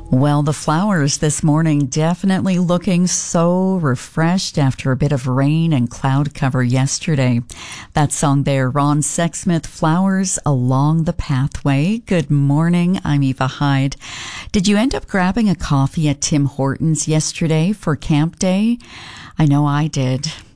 Well, the flowers this morning definitely looking so refreshed after a bit of rain and cloud cover yesterday. That song there, Ron Sexsmith, Flowers Along the Pathway. Good morning, I'm Eva Hyde. Did you end up grabbing a coffee at Tim Hortons yesterday for Camp Day? I know I did.